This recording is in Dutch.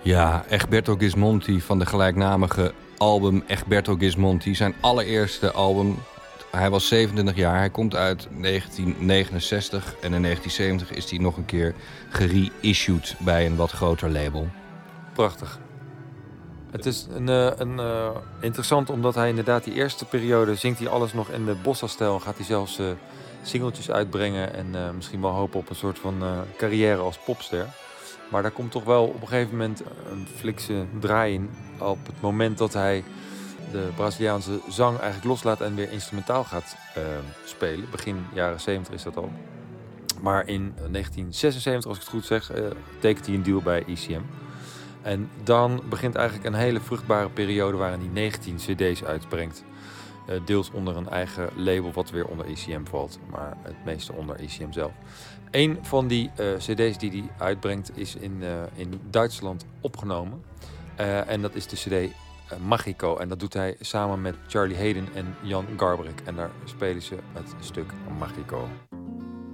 Ja, Egberto Gismonti van de gelijknamige album Egberto Gismonti. Zijn allereerste album. Hij was 27 jaar. Hij komt uit 1969. En in 1970 is hij nog een keer gereissued bij een wat groter label. Prachtig. Het is interessant omdat hij inderdaad die eerste periode zingt hij alles nog in de bossa-stijl. Gaat hij zelfs singeltjes uitbrengen en misschien wel hopen op een soort van carrière als popster. Maar daar komt toch wel op een gegeven moment een flikse draai in op het moment dat hij de Braziliaanse zang eigenlijk loslaat en weer instrumentaal gaat spelen. Begin jaren 70 is dat al. Maar in 1976, als ik het goed zeg, tekent hij een deal bij ECM. En dan begint eigenlijk een hele vruchtbare periode waarin hij 19 cd's uitbrengt. Deels onder een eigen label wat weer onder ECM valt, maar het meeste onder ECM zelf. Een van die cd's die hij uitbrengt is in Duitsland opgenomen. En dat is de cd Magico. En dat doet hij samen met Charlie Haden en Jan Garbarek. En daar spelen ze het stuk Magico.